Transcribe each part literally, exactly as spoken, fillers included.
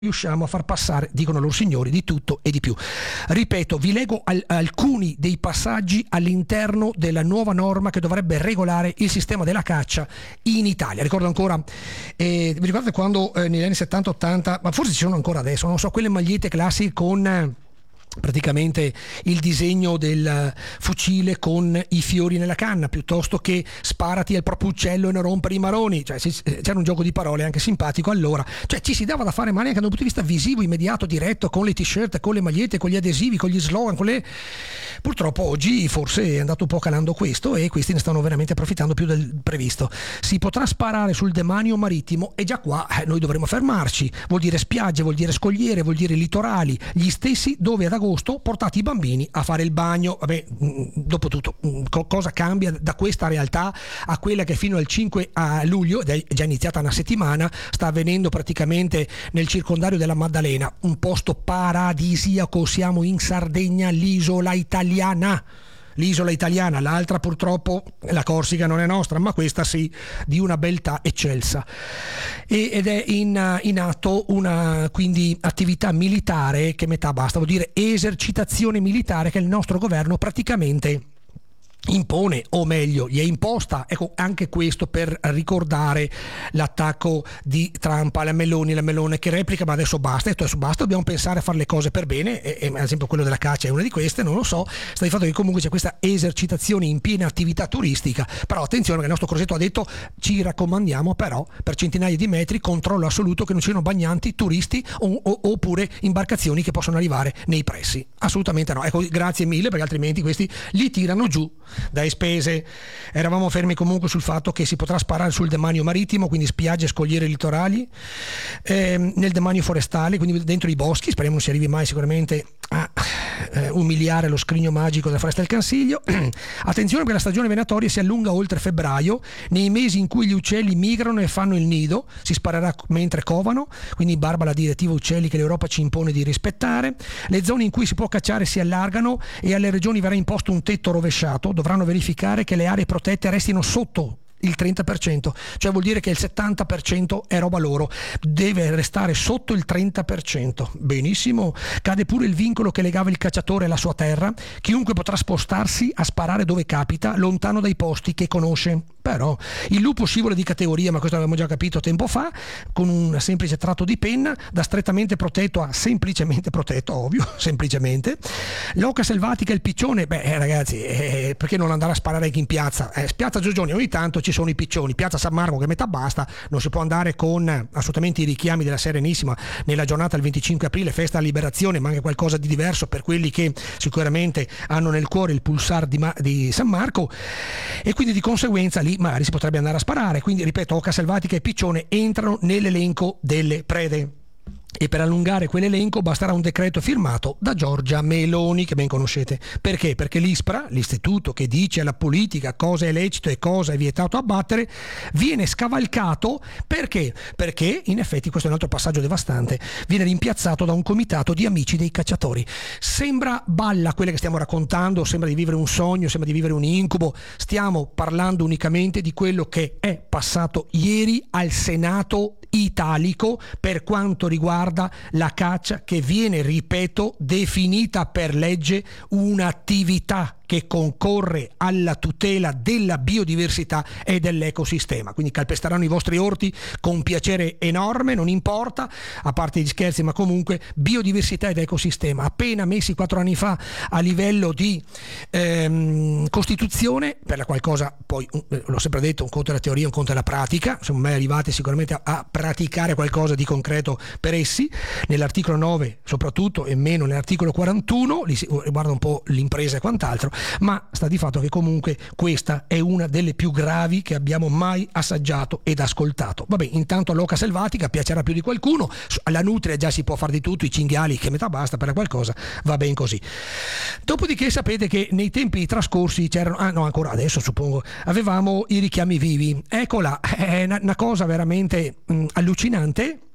riusciamo a far passare, dicono loro signori, di tutto e di più. Ripeto, vi leggo al- alcuni dei passaggi all'interno della nuova norma che dovrebbe regolare il sistema della caccia in Italia. Ricordo ancora, eh, vi ricordate quando eh, negli anni settanta ottanta, ma forse ci sono ancora adesso, non so, quelle magliette classiche con eh, praticamente il disegno del fucile con i fiori nella canna, piuttosto che sparati al proprio uccello e ne rompere i maroni, cioè c'era un gioco di parole anche simpatico allora, cioè ci si dava da fare male anche da un punto di vista visivo, immediato, diretto, con le t-shirt, con le magliette, con gli adesivi, con gli slogan, con le... Purtroppo oggi forse è andato un po' calando questo e questi ne stanno veramente approfittando più del previsto. Si potrà sparare sul demanio marittimo e già qua eh, noi dovremo fermarci, vuol dire spiagge, vuol dire scogliere, vuol dire litorali, gli stessi dove ad agosto portate i bambini a fare il bagno. Vabbè, dopo tutto, cosa cambia da questa realtà a quella che fino al cinque a luglio, ed è già iniziata una settimana, sta avvenendo praticamente nel circondario della Maddalena, un posto paradisiaco. Siamo in Sardegna, l'isola italiana. L'isola italiana, l'altra purtroppo, la Corsica non è nostra, ma questa sì, di una beltà eccelsa. E, ed è in, in atto una quindi attività militare che metà basta, vuol dire esercitazione militare che il nostro governo praticamente impone, o meglio gli è imposta. Ecco, anche questo per ricordare l'attacco di Trump alla Meloni, la Melone che replica ma adesso basta, e adesso basta, dobbiamo pensare a fare le cose per bene, e, e ad esempio quello della caccia è una di queste, non lo so, sta di fatto che comunque c'è questa esercitazione in piena attività turistica, però attenzione che il nostro Crosetto ha detto ci raccomandiamo però per centinaia di metri controllo assoluto che non siano bagnanti, turisti o, o, oppure imbarcazioni che possono arrivare nei pressi, assolutamente no. Ecco, grazie mille, perché altrimenti questi li tirano giù dai spese. Eravamo fermi comunque sul fatto che si potrà sparare sul demanio marittimo, quindi spiagge, scogliere, litorali, ehm, nel demanio forestale, quindi dentro i boschi. Speriamo non si arrivi mai sicuramente a eh, umiliare lo scrigno magico della foresta del Cansiglio. Attenzione, perché la stagione venatoria si allunga oltre febbraio, nei mesi in cui gli uccelli migrano e fanno il nido, si sparerà mentre covano, quindi in barba alla direttiva uccelli che l'Europa ci impone di rispettare. Le zone in cui si può cacciare si allargano e alle regioni verrà imposto un tetto rovesciato, dovranno verificare che le aree protette restino sotto il trenta per cento, cioè vuol dire che il settanta per cento è roba loro, deve restare sotto il trenta per cento. Benissimo. Cade pure il vincolo che legava il cacciatore alla sua terra, chiunque potrà spostarsi a sparare dove capita, lontano dai posti che conosce. Però il lupo scivola di categoria, ma questo l'avevamo già capito tempo fa, con un semplice tratto di penna, da strettamente protetto a semplicemente protetto, ovvio, semplicemente. L'oca selvatica e il piccione, beh eh, ragazzi, eh, perché non andare a sparare anche in piazza? Eh, piazza Giorgioni ogni tanto ci sono i piccioni, piazza San Marco che metà basta, non si può andare con assolutamente i richiami della Serenissima nella giornata del venticinque aprile, festa della liberazione, ma anche qualcosa di diverso per quelli che sicuramente hanno nel cuore il pulsar di, Ma- di San Marco, e quindi di conseguenza lì magari si potrebbe andare a sparare. Quindi ripeto, oca selvatica e piccione entrano nell'elenco delle prede. E per allungare quell'elenco basterà un decreto firmato da Giorgia Meloni, che ben conoscete. Perché? Perché l'ISPRA, l'istituto che dice alla politica cosa è lecito e cosa è vietato abbattere, viene scavalcato. Perché? Perché in effetti, questo è un altro passaggio devastante, viene rimpiazzato da un comitato di amici dei cacciatori. Sembra balla quella che stiamo raccontando, sembra di vivere un sogno, sembra di vivere un incubo. Stiamo parlando unicamente di quello che è passato ieri al Senato italico per quanto riguarda la caccia, che viene, ripeto, definita per legge un'attività che concorre alla tutela della biodiversità e dell'ecosistema. Quindi calpesteranno i vostri orti con piacere enorme, non importa, a parte gli scherzi, ma comunque biodiversità ed ecosistema appena messi quattro anni fa a livello di ehm, Costituzione, per la qualcosa poi, l'ho sempre detto, un conto è la teoria, un conto è la pratica, siamo mai arrivati sicuramente a, a praticare qualcosa di concreto per essi, nell'articolo nove soprattutto e meno nell'articolo quarantuno, lì si riguarda un po' l'impresa e quant'altro, ma sta di fatto che comunque questa è una delle più gravi che abbiamo mai assaggiato ed ascoltato. Vabbè, intanto all'oca selvatica piacerà più di qualcuno, alla nutria già si può fare di tutto, i cinghiali che metà basta, per qualcosa va ben così. Dopodiché sapete che nei tempi trascorsi c'erano, ah no ancora adesso suppongo, avevamo i richiami vivi. Eccola, è una, una cosa veramente mh, allucinante.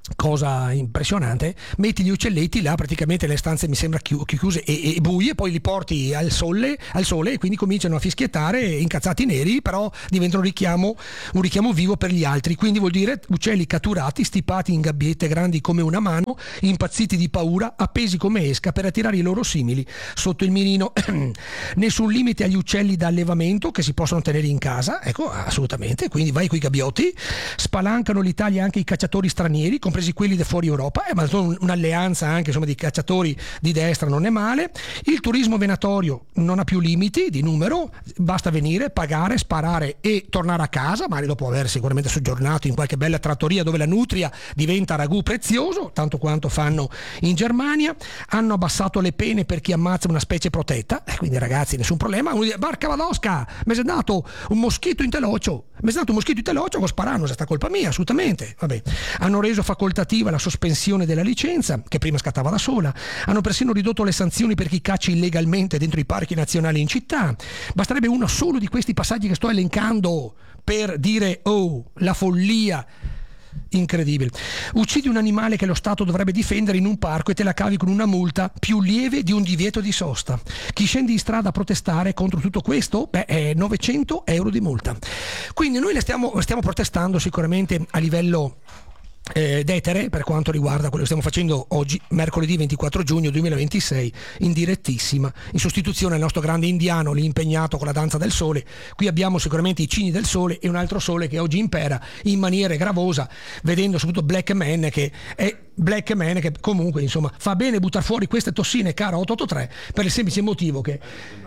cosa impressionante, metti gli uccelletti là, praticamente le stanze mi sembra chiuse e, e buie, poi li porti al sole, al sole e quindi cominciano a fischiettare incazzati neri, però diventano un richiamo, un richiamo vivo per gli altri, quindi vuol dire uccelli catturati, stipati in gabbiette grandi come una mano, impazziti di paura, appesi come esca per attirare i loro simili sotto il mirino. Nessun limite agli uccelli da allevamento che si possono tenere in casa, ecco, assolutamente, quindi vai coi gabbiotti. Spalancano l'Italia anche i cacciatori stranieri, compresi quelli da fuori Europa, eh, ma sono un'alleanza anche insomma di cacciatori di destra, non è male. Il turismo venatorio non ha più limiti di numero, basta venire, pagare, sparare e tornare a casa, magari dopo aver sicuramente soggiornato in qualche bella trattoria dove la nutria diventa ragù prezioso, tanto quanto fanno in Germania. Hanno abbassato le pene per chi ammazza una specie protetta, eh, quindi ragazzi nessun problema. Uno dice: Barca Vadosca, mi è dato un moschito in teloccio, mi è dato un moschito in teloccio, con sparano, è stata colpa mia, assolutamente. Vabbè. Hanno reso facoltativa la sospensione della licenza, che prima scattava da sola. Hanno persino ridotto le sanzioni per chi caccia illegalmente dentro i parchi nazionali in città. Basterebbe uno solo di questi passaggi che sto elencando per dire: oh, la follia. Incredibile. Uccidi un animale che lo Stato dovrebbe difendere in un parco e te la cavi con una multa più lieve di un divieto di sosta. Chi scende in strada a protestare contro tutto questo? Beh, è novecento euro di multa. Quindi noi le stiamo, stiamo protestando sicuramente a livello Eh, d'etere per quanto riguarda quello che stiamo facendo oggi, mercoledì ventiquattro giugno duemilaventisei, in direttissima, in sostituzione al nostro grande indiano lì impegnato con la danza del sole. Qui abbiamo sicuramente i cigni del sole e un altro sole che oggi impera in maniera gravosa, vedendo soprattutto Black Man che è Black Man che comunque insomma fa bene buttare fuori queste tossine cara otto otto tre per il semplice motivo che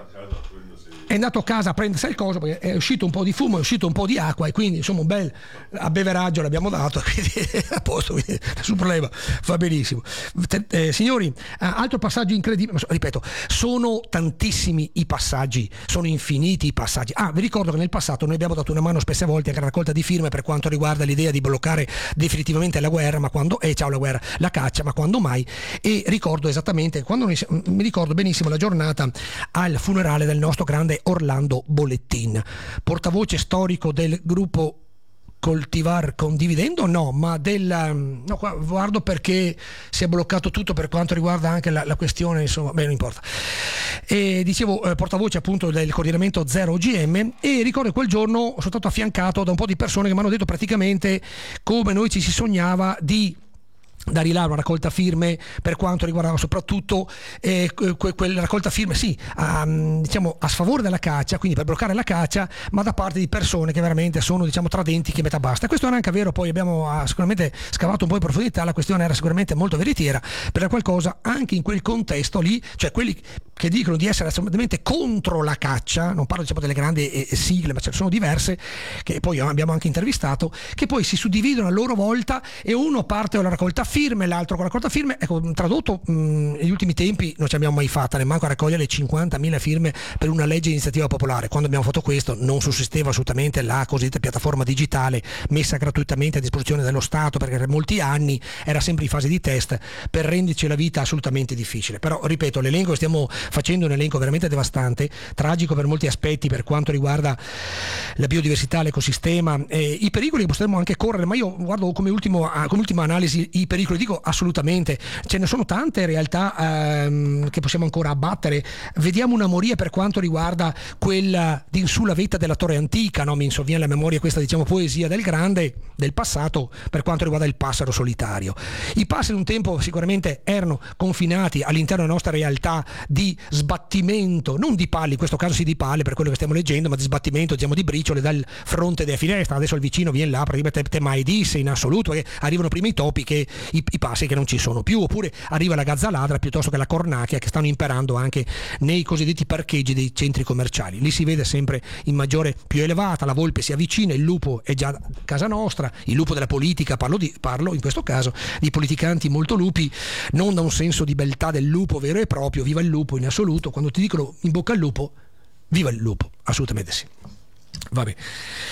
è andato a casa a prendersi il coso perché è uscito un po' di fumo, è uscito un po' di acqua e quindi insomma un bel abbeveraggio l'abbiamo dato, quindi a posto, quindi, nessun problema, va benissimo. Eh, signori, altro passaggio incredibile, ripeto, sono tantissimi i passaggi, sono infiniti i passaggi. Ah, vi ricordo che nel passato noi abbiamo dato una mano spesse volte anche alla raccolta di firme per quanto riguarda l'idea di bloccare definitivamente la guerra, ma quando, eh, ciao la guerra, la caccia, ma quando mai? E ricordo esattamente, quando noi, mi ricordo benissimo la giornata al funerale del nostro grande Orlando Bolettin, portavoce storico del gruppo Coltivar Condividendo, no, ma del no, qua, guardo perché si è bloccato tutto per quanto riguarda anche la, la questione, insomma, beh, non importa. E dicevo, eh, portavoce appunto del coordinamento zero O G M, e ricordo che quel giorno sono stato affiancato da un po' di persone che mi hanno detto praticamente come noi ci si sognava di dare là una raccolta firme per quanto riguardava soprattutto eh, que- quella raccolta firme sì a, diciamo a sfavore della caccia, quindi per bloccare la caccia, ma da parte di persone che veramente sono diciamo tradenti che metà basta. Questo era anche vero, poi abbiamo ah, sicuramente scavato un po' in profondità, la questione era sicuramente molto veritiera per la qualcosa anche in quel contesto lì, cioè quelli che dicono di essere assolutamente contro la caccia, non parlo diciamo delle grandi eh, sigle, ma ce ne sono diverse che poi abbiamo anche intervistato, che poi si suddividono a loro volta e uno parte con la raccolta firme, l'altro con la raccolta firme. Ecco, tradotto mh, negli ultimi tempi non ci abbiamo mai fatta nemmeno a raccogliere cinquantamila firme per una legge di iniziativa popolare. Quando abbiamo fatto questo non sussisteva assolutamente la cosiddetta piattaforma digitale messa gratuitamente a disposizione dello Stato, perché per molti anni era sempre in fase di test per renderci la vita assolutamente difficile. Però ripeto, l'elenco che stiamo facendo è un elenco veramente devastante, tragico per molti aspetti per quanto riguarda la biodiversità, l'ecosistema, eh, i pericoli che potremmo anche correre, ma io guardo come, ultimo, come ultima analisi i pericoli, dico assolutamente, ce ne sono tante realtà ehm, che possiamo ancora abbattere. Vediamo una moria per quanto riguarda quella di sulla vetta della torre antica, no? Mi sovviene alla memoria questa diciamo poesia del grande del passato per quanto riguarda il passero solitario. I passeri un tempo sicuramente erano confinati all'interno della nostra realtà di sbattimento, non di palle, in questo caso sì di palle per quello che stiamo leggendo, ma di sbattimento diciamo di briciole dal fronte della finestra. Adesso il vicino viene là, praticamente te mai disse in assoluto che arrivano prima i topi che i, i passi che non ci sono più, oppure arriva la gazzaladra piuttosto che la cornacchia, che stanno imperando anche nei cosiddetti parcheggi dei centri commerciali. Lì si vede sempre in maggiore più elevata, la volpe si avvicina, il lupo è già a casa nostra, il lupo della politica, parlo, di, parlo in questo caso di politicanti molto lupi, non da un senso di beltà del lupo vero e proprio, viva il lupo in assoluto, quando ti dicono in bocca al lupo, viva il lupo, assolutamente sì. Vabbè.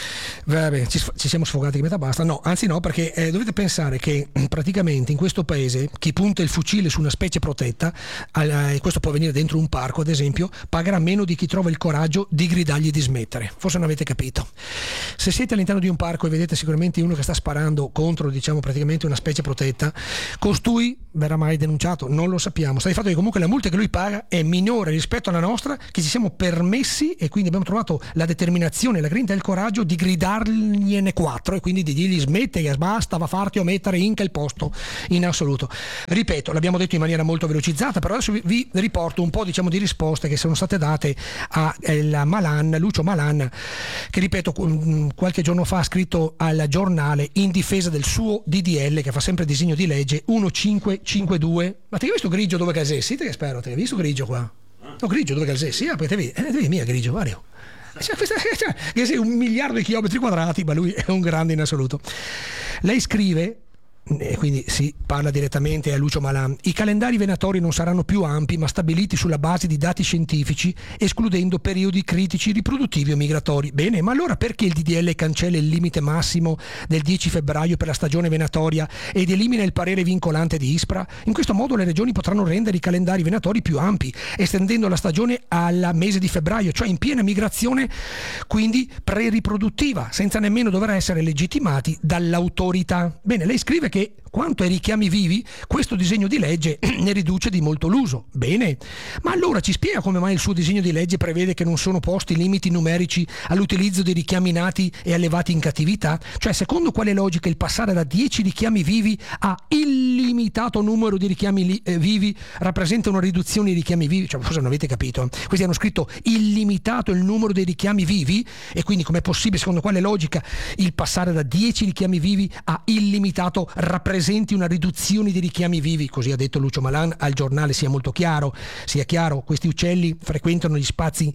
Vabbè, ci, ci siamo sfogati che metà basta. No, anzi no, perché eh, dovete pensare che praticamente in questo paese chi punta il fucile su una specie protetta, eh, e questo può avvenire dentro un parco ad esempio, pagherà meno di chi trova il coraggio di gridargli di smettere. Forse non avete capito. Se siete all'interno di un parco e vedete sicuramente uno che sta sparando contro, diciamo, praticamente una specie protetta, costui verrà mai denunciato? Non lo sappiamo. Sta di fatto che comunque la multa che lui paga è minore rispetto alla nostra, che ci siamo permessi, e quindi abbiamo trovato la determinazione, la grinta e il coraggio di gridargliene quattro, e quindi di dirgli smetti, che basta, va a farti o mettere in che posto in assoluto. Ripeto, l'abbiamo detto in maniera molto velocizzata, però adesso vi, vi riporto un po', diciamo, di risposte che sono state date a eh, Malan, Lucio Malan, che ripeto qualche giorno fa ha scritto al giornale in difesa del suo D D L, che fa sempre disegno di legge uno cinque cinque due. Ma ti hai visto grigio dove casessi? Te che spero, te hai visto grigio qua? No, grigio dove casessi? Ah, poi te vedi, eh, te vedi mia grigio, Mario. Cioè, questa, cioè, che sei un miliardo di chilometri quadrati, ma lui è un grande in assoluto. Lei scrive, e quindi si parla direttamente a Lucio Malan: i calendari venatori non saranno più ampi ma stabiliti sulla base di dati scientifici, escludendo periodi critici riproduttivi o migratori. Bene, ma allora perché il D D L cancella il limite massimo del dieci febbraio per la stagione venatoria ed elimina il parere vincolante di ISPRA? In questo modo le regioni potranno rendere i calendari venatori più ampi, estendendo la stagione al mese di febbraio, cioè in piena migrazione, quindi pre-riproduttiva, senza nemmeno dover essere legittimati dall'autorità. Bene, lei scrive che che quanto ai richiami vivi, questo disegno di legge ne riduce di molto l'uso. Bene, ma allora ci spiega come mai il suo disegno di legge prevede che non sono posti limiti numerici all'utilizzo di richiami nati e allevati in cattività? Cioè, secondo quale logica il passare da dieci richiami vivi a illimitato numero di richiami li- eh, vivi rappresenta una riduzione di richiami vivi? Cioè, forse non avete capito. Questi hanno scritto illimitato il numero dei richiami vivi, e quindi com'è possibile, secondo quale logica, il passare da dieci richiami vivi a illimitato rappresenti una riduzione di richiami vivi? Così ha detto Lucio Malan al giornale. Sia molto chiaro, sia chiaro, questi uccelli frequentano gli spazi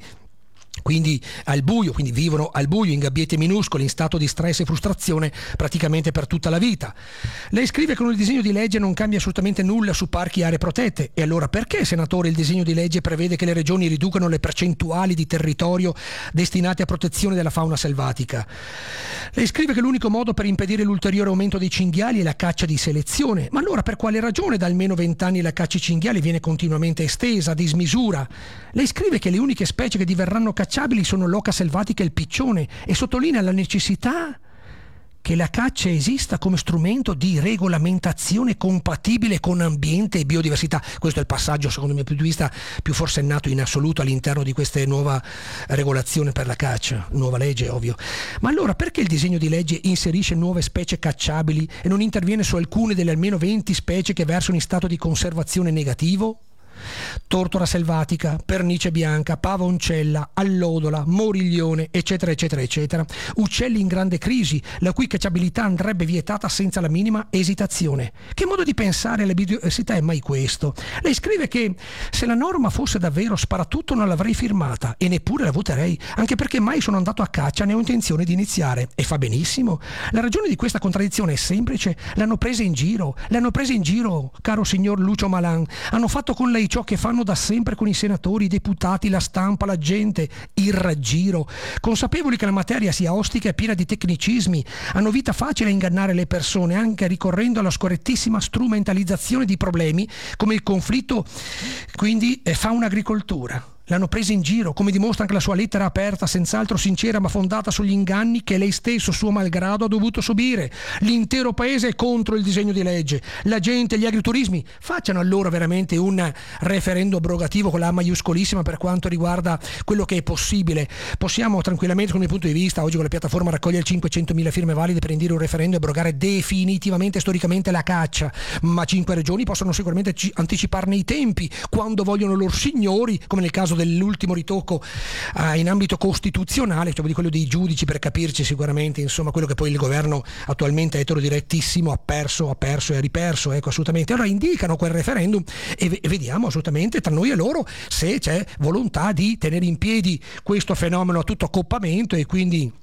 quindi al buio, quindi vivono al buio in gabbiette minuscole, in stato di stress e frustrazione praticamente per tutta la vita. Lei scrive che con il disegno di legge non cambia assolutamente nulla su parchi e aree protette. E allora perché, senatore, il disegno di legge prevede che le regioni riducano le percentuali di territorio destinate a protezione della fauna selvatica? Lei scrive che l'unico modo per impedire l'ulteriore aumento dei cinghiali è la caccia di selezione. Ma allora per quale ragione da almeno vent'anni la caccia ai cinghiali viene continuamente estesa a dismisura? Lei scrive che le uniche specie che diverranno cacciabili sono l'oca selvatica e il piccione, e sottolinea la necessità che la caccia esista come strumento di regolamentazione compatibile con ambiente e biodiversità. Questo è il passaggio, secondo il mio punto di vista, più forsennato in assoluto all'interno di questa nuova regolazione per la caccia, nuova legge, ovvio. Ma allora perché il disegno di legge inserisce nuove specie cacciabili e non interviene su alcune delle almeno venti specie che versano in stato di conservazione negativo? Tortora selvatica, pernice bianca, pavoncella, allodola, moriglione, eccetera eccetera eccetera, uccelli in grande crisi, la cui cacciabilità andrebbe vietata senza la minima esitazione. Che modo di pensare alla biodiversità è mai questo? Lei scrive che se la norma fosse davvero sparatutto non l'avrei firmata e neppure la voterei, anche perché mai sono andato a caccia né ho intenzione di iniziare. E fa benissimo. La ragione di questa contraddizione è semplice: l'hanno presa in giro, l'hanno presa in giro, caro signor Lucio Malan. Hanno fatto con lei ciò che fanno da sempre con i senatori, i deputati, la stampa, la gente: il raggiro. Consapevoli che la materia sia ostica e piena di tecnicismi, hanno vita facile a ingannare le persone, anche ricorrendo alla scorrettissima strumentalizzazione di problemi come il conflitto quindi eh, fauna-agricoltura. L'hanno presa in giro, come dimostra anche la sua lettera aperta, senz'altro sincera ma fondata sugli inganni che lei stesso, suo malgrado, ha dovuto subire. L'intero paese è contro il disegno di legge. La gente, gli agriturismi, facciano allora veramente un referendum abrogativo con la A maiuscolissima per quanto riguarda quello che è possibile. Possiamo tranquillamente, dal mio punto di vista, oggi con la piattaforma raccogliere cinquecentomila firme valide per indire un referendum e abrogare definitivamente storicamente la caccia, ma cinque regioni possono sicuramente anticiparne i tempi quando vogliono loro signori, come nel caso dell'ultimo ritocco eh, in ambito costituzionale, cioè di quello dei giudici, per capirci sicuramente, insomma, quello che poi il governo attualmente eterodirettissimo ha perso, ha perso e ha riperso, ecco, assolutamente. Allora indicano quel referendum e, e vediamo assolutamente tra noi e loro se c'è volontà di tenere in piedi questo fenomeno a tutto accoppamento e quindi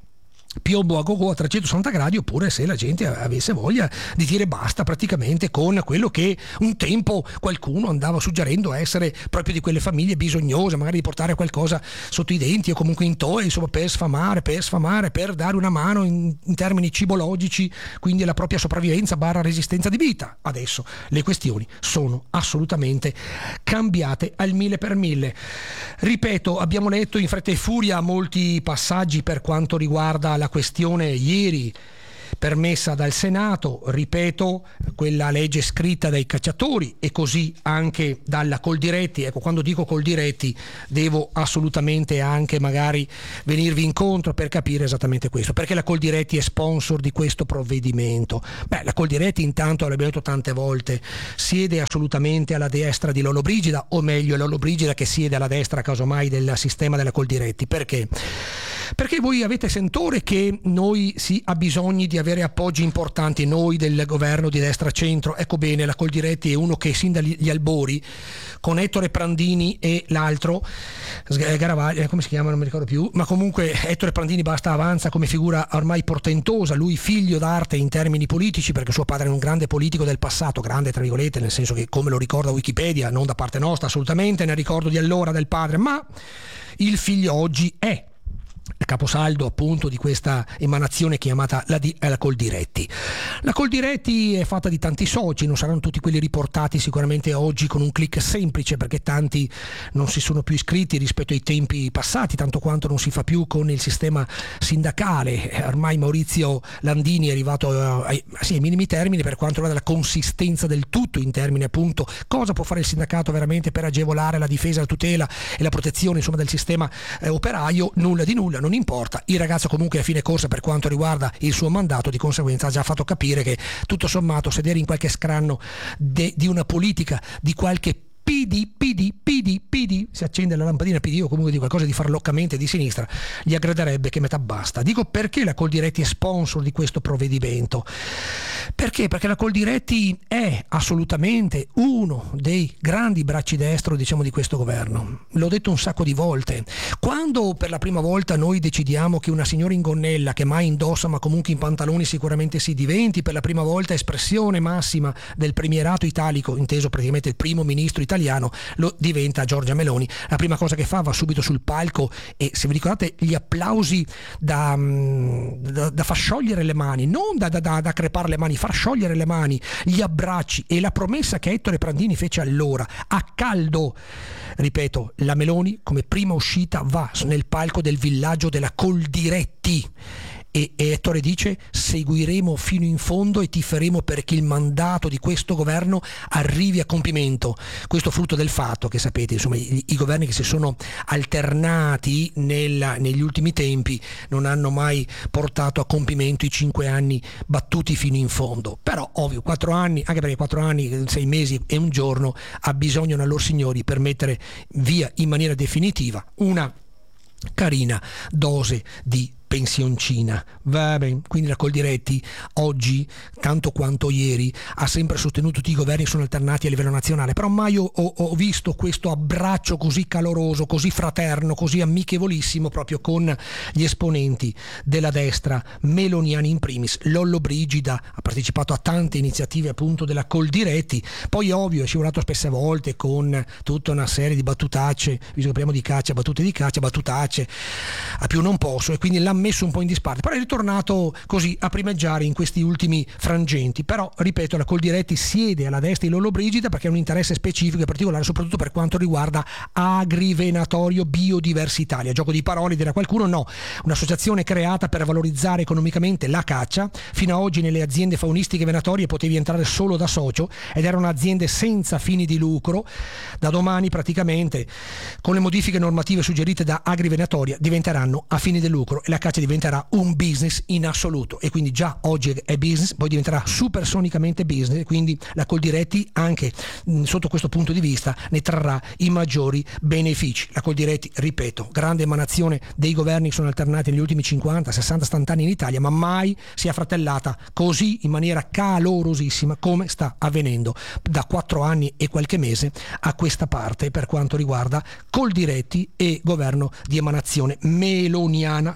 piombo a go-go a trecentosessanta gradi, oppure se la gente avesse voglia di dire basta praticamente con quello che un tempo qualcuno andava suggerendo essere proprio di quelle famiglie bisognose, magari di portare qualcosa sotto i denti o comunque in toy, insomma, per sfamare, per sfamare, per dare una mano in, in termini cibologici, quindi alla propria sopravvivenza barra resistenza di vita. Adesso le questioni sono assolutamente cambiate al mille per mille. Ripeto, abbiamo letto in fretta e furia molti passaggi per quanto riguarda la questione ieri permessa dal Senato, ripeto, quella legge scritta dai cacciatori e così anche dalla Coldiretti. Ecco, quando dico Coldiretti devo assolutamente anche magari venirvi incontro per capire esattamente questo, perché la Coldiretti è sponsor di questo provvedimento. Beh, la Coldiretti intanto, l'abbiamo detto tante volte, siede assolutamente alla destra di Lollobrigida, o meglio è Lollobrigida che siede alla destra casomai del sistema della Coldiretti. Perché? Perché voi avete sentore che noi si ha bisogno di avere appoggi importanti, noi del governo di destra centro. Ecco bene, la Coldiretti è uno che sin dagli albori con Ettore Prandini e l'altro Garavaglia, come si chiama non mi ricordo più, ma comunque Ettore Prandini basta avanza come figura ormai portentosa, lui figlio d'arte in termini politici, perché suo padre era un grande politico del passato, grande tra virgolette, nel senso che come lo ricorda Wikipedia, non da parte nostra assolutamente, nel ricordo di allora del padre, ma il figlio oggi è il caposaldo appunto di questa emanazione chiamata la, di, la Coldiretti. La Coldiretti è fatta di tanti soci, non saranno tutti quelli riportati sicuramente oggi con un click semplice, perché tanti non si sono più iscritti rispetto ai tempi passati, tanto quanto non si fa più con il sistema sindacale. Ormai Maurizio Landini è arrivato ai, sì, ai minimi termini per quanto riguarda la consistenza del tutto in termini appunto cosa può fare il sindacato veramente per agevolare la difesa, la tutela e la protezione insomma del sistema eh, operaio. Nulla di nulla, non importa. Il ragazzo comunque a fine corsa per quanto riguarda il suo mandato, di conseguenza ha già fatto capire che tutto sommato sedere in qualche scranno de, di una politica, di qualche P D, P D, P D, P D, si accende la lampadina P D o comunque di qualcosa di farloccamente di sinistra, gli aggraderebbe che metà basta. Dico, perché la Coldiretti è sponsor di questo provvedimento? Perché? Perché la Coldiretti è assolutamente uno dei grandi bracci destro, diciamo, di questo governo. L'ho detto un sacco di volte. Quando per la prima volta noi decidiamo che una signora in gonnella, che mai indossa ma comunque in pantaloni sicuramente si diventi per la prima volta espressione massima del premierato italico, inteso praticamente il primo ministro italiano, lo diventa Giorgia Meloni, la prima cosa che fa, va subito sul palco e, se vi ricordate, gli applausi da, da, da far sciogliere le mani, non da, da, da, da crepare le mani, far sciogliere le mani, gli abbracci e la promessa che Ettore Prandini fece allora a caldo. Ripeto, la Meloni come prima uscita va nel palco del villaggio della Coldiretti e Ettore dice: seguiremo fino in fondo e tiferemo perché il mandato di questo governo arrivi a compimento. Questo frutto del fatto che, sapete, insomma, i, i governi che si sono alternati nel, negli ultimi tempi non hanno mai portato a compimento i cinque anni battuti fino in fondo. Però ovvio, quattro anni, anche perché quattro anni, sei mesi e un giorno ha bisogno a loro signori per mettere via in maniera definitiva una carina dose di pensioncina. Va bene, quindi la Coldiretti oggi, tanto quanto ieri, ha sempre sostenuto tutti i governi sono alternati a livello nazionale, però mai ho, ho visto questo abbraccio così caloroso, così fraterno, così amichevolissimo proprio con gli esponenti della destra meloniani in primis. Lollobrigida ha partecipato a tante iniziative appunto della Coldiretti, poi ovvio è scivolato spesse volte con tutta una serie di battutacce, visto che parliamo di caccia, battute di caccia, battutacce a più non posso, e quindi l'ha messo un po' in disparte, però è ritornato così a primeggiare in questi ultimi frangenti. Però ripeto, la Coldiretti siede alla destra di Lollobrigida perché ha un interesse specifico e particolare soprattutto per quanto riguarda Agrivenatorio Biodiversitalia, gioco di parole dirà qualcuno, no, un'associazione creata per valorizzare economicamente la caccia. Fino a oggi nelle aziende faunistiche venatorie potevi entrare solo da socio ed erano aziende senza fini di lucro. Da domani praticamente, con le modifiche normative suggerite da Agrivenatoria, diventeranno a fini di lucro e la caccia diventerà un business in assoluto, e quindi già oggi è business, poi diventerà supersonicamente business, e quindi la Coldiretti anche mh, sotto questo punto di vista ne trarrà i maggiori benefici. La Coldiretti, ripeto, grande emanazione dei governi che sono alternati negli ultimi cinquanta sessanta settanta anni in Italia, ma mai si è affratellata così in maniera calorosissima come sta avvenendo da quattro anni e qualche mese a questa parte per quanto riguarda Coldiretti e governo di emanazione meloniana, se non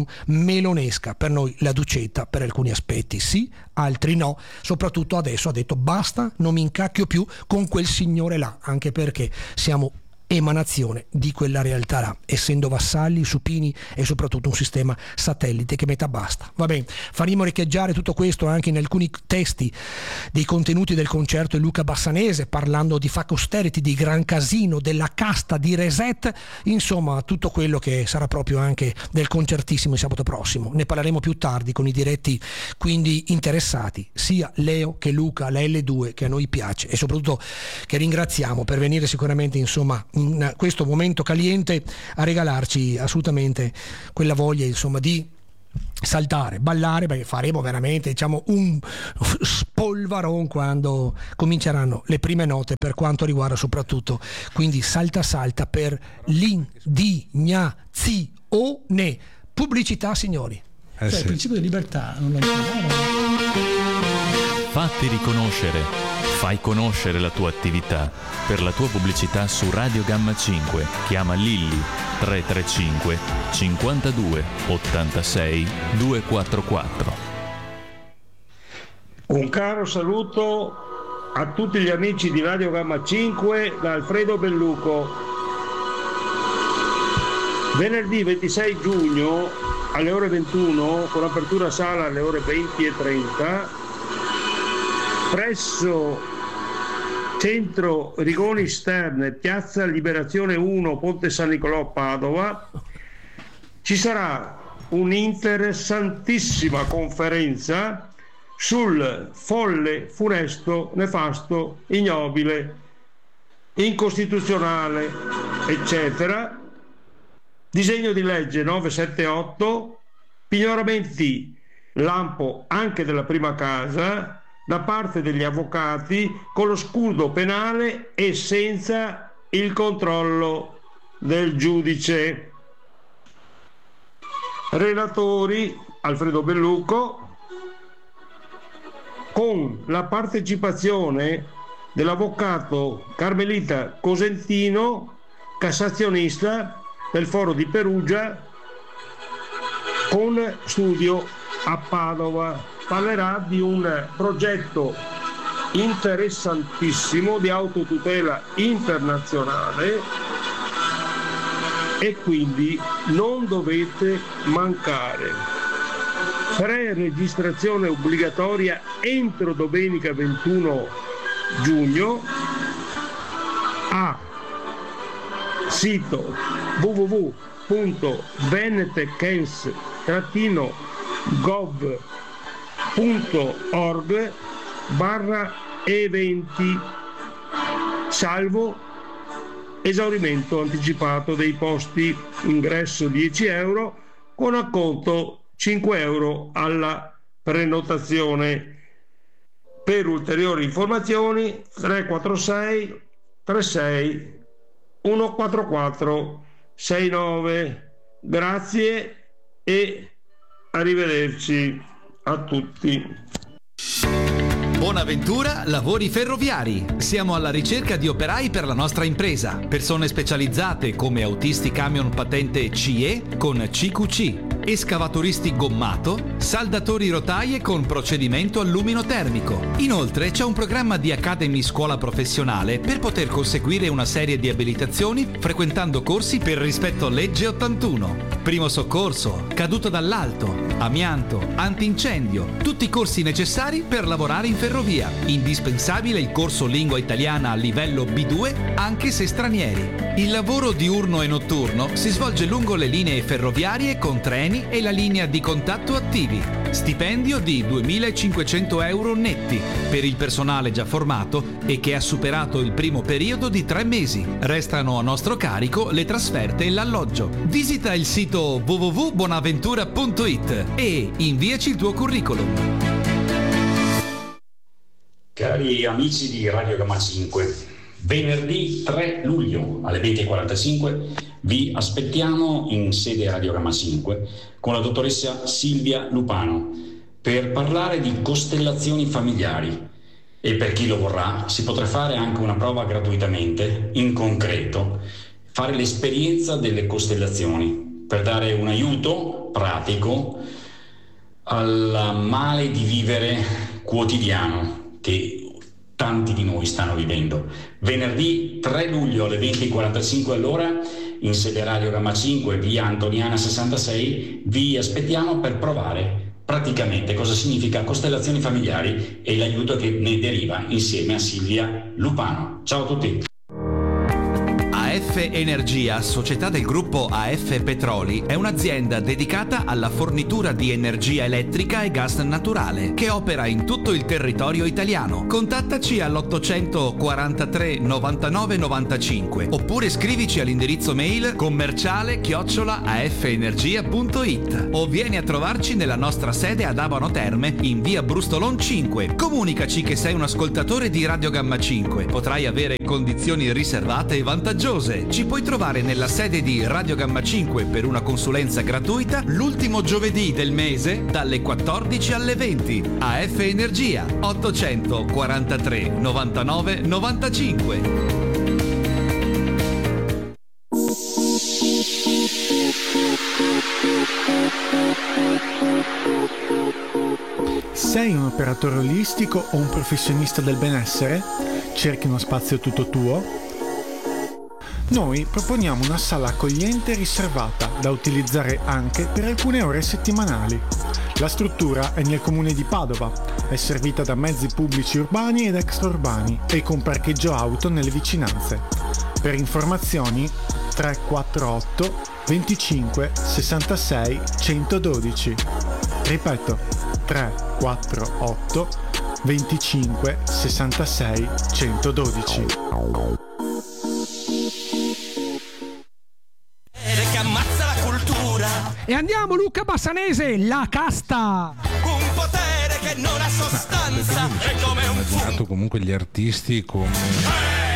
melonesca. Per noi la Ducetta per alcuni aspetti sì, altri no, soprattutto adesso ha detto basta, non mi incacchio più con quel signore là, anche perché siamo emanazione di quella realtà là, essendo vassalli, supini e soprattutto un sistema satellite che metà basta. Va bene, faremo riecheggiare tutto questo anche in alcuni testi dei contenuti del concerto di Luca Bassanese, parlando di fuck austerity, di gran casino, della casta, di reset, insomma tutto quello che sarà proprio anche del concertissimo di sabato prossimo. Ne parleremo più tardi con i diretti quindi interessati, sia Leo che Luca, la L due che a noi piace e soprattutto che ringraziamo per venire sicuramente insomma in questo momento caliente a regalarci assolutamente quella voglia insomma di saltare, ballare, perché faremo veramente diciamo un spolvaron quando cominceranno le prime note per quanto riguarda soprattutto quindi salta salta per l'indignazione. Pubblicità, signori. Eh cioè, sì. Il principio di libertà non lo impariamo. Fatti riconoscere, fai conoscere la tua attività. Per la tua pubblicità su Radio Gamma cinque chiama Lilli tre tre cinque cinquantadue ottantasei duecentoquarantaquattro. Un caro saluto a tutti gli amici di Radio Gamma cinque da Alfredo Belluco. Venerdì ventisei giugno alle ore ventuno, con apertura sala alle ore venti e trenta, presso Centro Rigoni Sterne, Piazza Liberazione uno, Ponte San Nicolò, Padova, ci sarà un'interessantissima conferenza sul folle, funesto, nefasto, ignobile, incostituzionale, eccetera, disegno di legge nove sette otto, pignoramenti lampo anche della prima casa da parte degli avvocati con lo scudo penale e senza il controllo del giudice. Relatori Alfredo Belluco, con la partecipazione dell'avvocato Carmelita Cosentino, cassazionista del Foro di Perugia, con studio a Padova. Parlerà di un progetto interessantissimo di autotutela internazionale e quindi non dovete mancare. Pre-registrazione obbligatoria entro domenica ventuno giugno a sito w w w punto venetecans trattino gov punto org barra eventi, salvo esaurimento anticipato dei posti, ingresso dieci euro con acconto cinque euro alla prenotazione. Per ulteriori informazioni tre quattro sei tre sei uno quattro quattro sei nove. Grazie e arrivederci a tutti. Bonaventura Lavori Ferroviari. Siamo alla ricerca di operai per la nostra impresa. Persone specializzate come autisti camion patente C E con C Q C, escavatoristi gommato, saldatori rotaie con procedimento allumino-termico. Inoltre c'è un programma di Academy Scuola Professionale per poter conseguire una serie di abilitazioni frequentando corsi per rispetto legge ottantuno. Primo soccorso, caduto dall'alto, amianto, antincendio, tutti i corsi necessari per lavorare in ferrovia. Indispensabile il corso lingua italiana a livello B due anche se stranieri. Il lavoro diurno e notturno si svolge lungo le linee ferroviarie con treni e la linea di contatto attivi. Stipendio di duemilacinquecento euro netti per il personale già formato e che ha superato il primo periodo di tre mesi. Restano a nostro carico le trasferte e l'alloggio. Visita il sito w w w punto bonaventura punto i t e inviaci il tuo curriculum. Cari amici di Radio Gamma cinque, venerdì tre luglio alle venti e quarantacinque vi aspettiamo in sede Radio Gamma cinque con la dottoressa Silvia Lupano per parlare di costellazioni familiari, e per chi lo vorrà si potrà fare anche una prova gratuitamente, in concreto, fare l'esperienza delle costellazioni. per dare un aiuto pratico al male di vivere quotidiano che tanti di noi stanno vivendo. Venerdì tre luglio alle venti e quarantacinque all'ora in sede Radio Gamma cinque, via Antoniana sessantasei, vi aspettiamo per provare praticamente cosa significa costellazioni familiari e l'aiuto che ne deriva insieme a Silvia Lupano. Ciao a tutti. A F Energia, società del gruppo A F Petroli, è un'azienda dedicata alla fornitura di energia elettrica e gas naturale, che opera in tutto il territorio italiano. Contattaci all'ottocento quarantatré novantanove novantacinque oppure scrivici all'indirizzo mail commerciale chiocciola afenergia punto it o vieni a trovarci nella nostra sede ad Abano Terme in via Brustolon cinque. Comunicaci che sei un ascoltatore di Radio Gamma cinque. Potrai avere condizioni riservate e vantaggiose. Ci puoi trovare nella sede di Radio Gamma cinque per una consulenza gratuita l'ultimo giovedì del mese dalle quattordici alle venti. A F Energia ottocento quarantatré novantanove novantacinque. Sei un operatore olistico o un professionista del benessere? Cerchi uno spazio tutto tuo? Noi proponiamo una sala accogliente e riservata da utilizzare anche per alcune ore settimanali. La struttura è nel comune di Padova, è servita da mezzi pubblici urbani ed extraurbani e con parcheggio auto nelle vicinanze. Per informazioni tre quattro otto venticinque sessantasei centododici. Ripeto, tre quattro otto venticinque sessantasei centododici. Che ammazza la cultura. E andiamo Luca Bassanese, La Casta. Un potere che non ha sostanza. È come un immaginato comunque gli artisti come